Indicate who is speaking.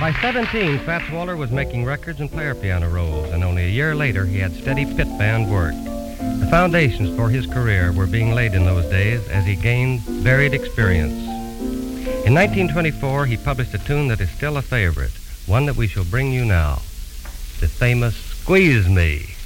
Speaker 1: By 17, Fats Waller was making records and player piano rolls, and only a year later he had steady pit band work. The foundations for his career were being laid in those days as he gained varied experience. In 1924, he published a tune that is still a favorite, one that we shall bring you now, the famous Squeeze Me.